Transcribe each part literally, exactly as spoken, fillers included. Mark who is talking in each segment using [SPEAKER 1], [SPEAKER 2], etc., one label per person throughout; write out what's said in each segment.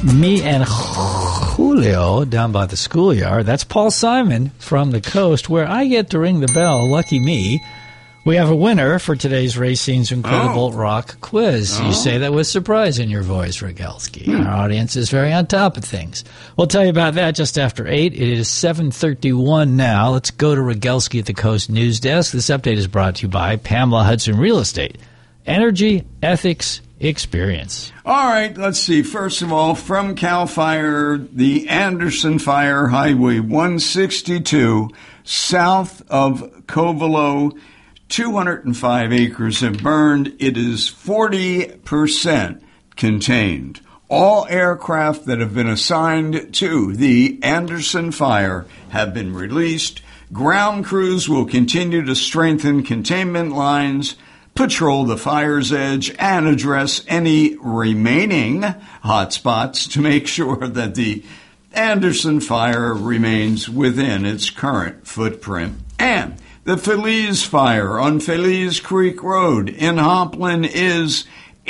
[SPEAKER 1] me and Julio down by the schoolyard. That's Paul Simon from the coast, where I get to ring the bell. Lucky me. We have a winner for today's Racine's Incredible oh. Rock Quiz. Oh. You say that with surprise in your voice, Rogalski. Hmm. Our audience is very on top of things. We'll tell you about that just after eight. It is seven thirty-one now. Let's go to Rogalski at the Coast News Desk. This update is brought to you by Pamela Hudson Real Estate. Energy, ethics, experience.
[SPEAKER 2] All right, let's see. First of all, from CAL FIRE, the Anderson Fire, Highway one sixty-two, south of Covelo, two hundred five acres have burned. It is forty percent contained. All aircraft that have been assigned to the Anderson Fire have been released. Ground crews will continue to strengthen containment lines, patrol the fire's edge, and address any remaining hotspots to make sure that the Anderson Fire remains within its current footprint. And the Feliz Fire on Feliz Creek Road in Hopland is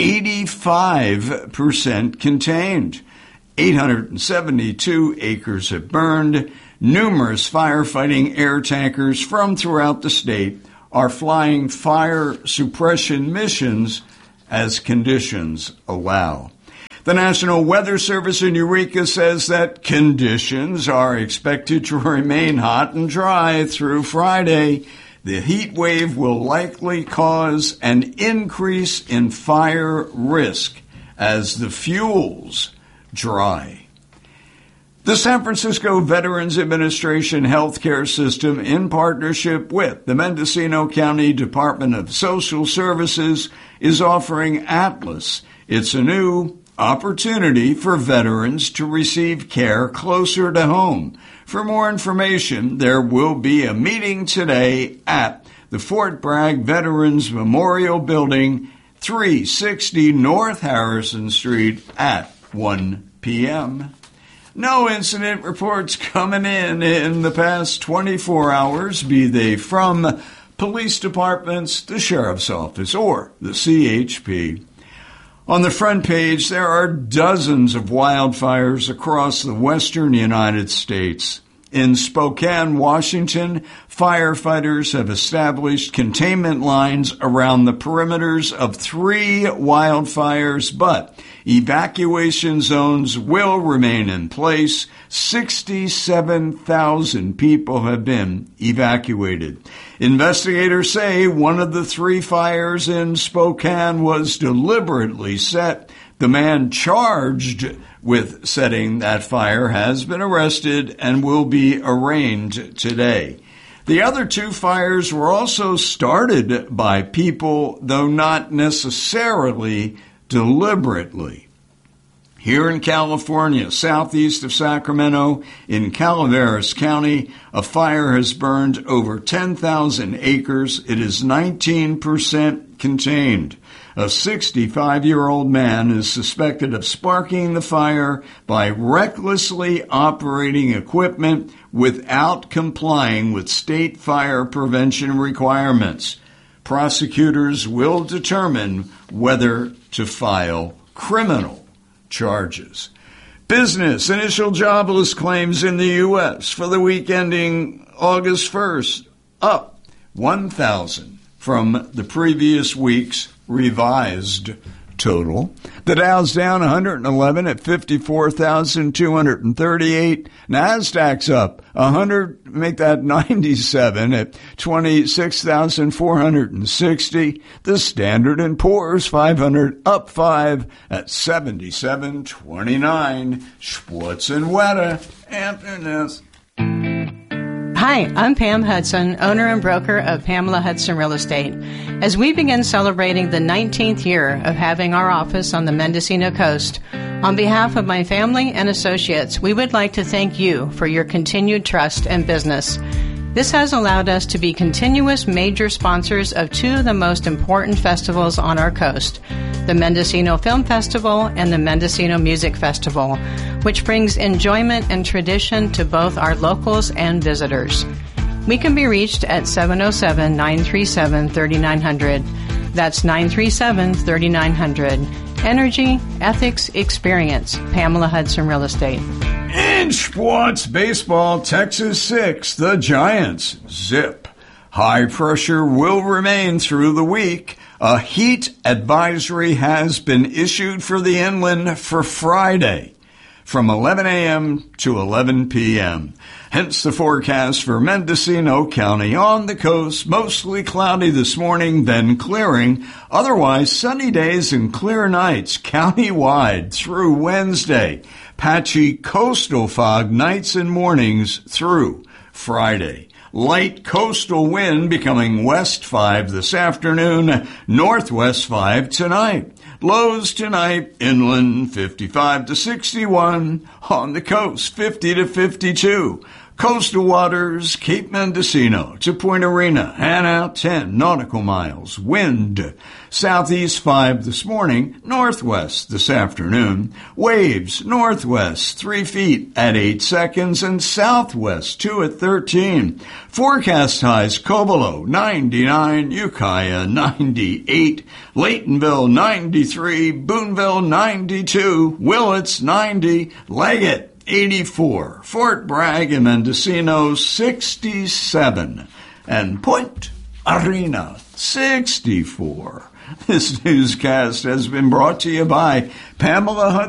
[SPEAKER 2] eighty-five percent contained. eight hundred seventy-two acres have burned. Numerous firefighting air tankers from throughout the state are flying fire suppression missions as conditions allow. The National Weather Service in Eureka says that conditions are expected to remain hot and dry through Friday. The heat wave will likely cause an increase in fire risk as the fuels dry. The San Francisco Veterans Administration healthcare system, in partnership with the Mendocino County Department of Social Services, is offering Atlas. It's a new opportunity for veterans to receive care closer to home. For more information, there will be a meeting today at the Fort Bragg Veterans Memorial Building, three sixty North Harrison Street at one p.m. No incident reports coming in in the past twenty-four hours, be they from police departments, the sheriff's office, or the C H P. On the front page, there are dozens of wildfires across the western United States. In Spokane, Washington, firefighters have established containment lines around the perimeters of three wildfires, but evacuation zones will remain in place. sixty-seven thousand people have been evacuated. Investigators say one of the three fires in Spokane was deliberately set. The man charged with setting that fire has been arrested and will be arraigned today. The other two fires were also started by people, though not necessarily deliberately. Here in California, southeast of Sacramento, in Calaveras County, a fire has burned over ten thousand acres. It is nineteen percent contained. A sixty-five-year-old man is suspected of sparking the fire by recklessly operating equipment without complying with state fire prevention requirements. Prosecutors will determine whether to file criminal charges. Business initial jobless claims in the U S for the week ending August first, up one thousand from the previous week's revised total. The Dow's down one hundred eleven at fifty-four thousand two hundred thirty-eight. NASDAQ's up one hundred, make that ninety-seven at twenty-six thousand four hundred sixty. The Standard and Poor's five hundred up five at seventy-seven twenty-nine. Schwartz and Weta, Anthony.
[SPEAKER 3] Hi, I'm Pam Hudson, owner and broker of Pamela Hudson Real Estate. As we begin celebrating the nineteenth year of having our office on the Mendocino coast, on behalf of my family and associates, we would like to thank you for your continued trust and business. This has allowed us to be continuous major sponsors of two of the most important festivals on our coast, the Mendocino Film Festival and the Mendocino Music Festival, which brings enjoyment and tradition to both our locals and visitors. We can be reached at seven oh seven, nine three seven, three nine zero zero. That's nine three seven, three nine zero zero. Energy, ethics, experience. Pamela Hudson Real Estate.
[SPEAKER 2] In sports baseball, Texas six, the Giants zip. High pressure will remain through the week. A heat advisory has been issued for the inland for Friday from eleven a.m. to eleven p.m. Hence the forecast for Mendocino County on the coast. Mostly cloudy this morning, then clearing. Otherwise, sunny days and clear nights county-wide through Wednesday. Patchy coastal fog nights and mornings through Friday. Light coastal wind becoming west five this afternoon, northwest five tonight. Lows tonight, inland fifty-five to sixty-one, on the coast fifty to fifty-two. Coastal waters, Cape Mendocino to Point Arena, and out ten nautical miles. Wind, southeast five this morning, northwest this afternoon. Waves, northwest three feet at eight seconds, and southwest two at thirteen. Forecast highs, Covelo ninety-nine, Ukiah ninety-eight, Laytonville ninety-three, Boonville ninety-two, Willits ninety, Leggett eighty-four, Fort Bragg and Mendocino sixty-seven, and Point Arena sixty-four. This newscast has been brought to you by Pamela Hudson.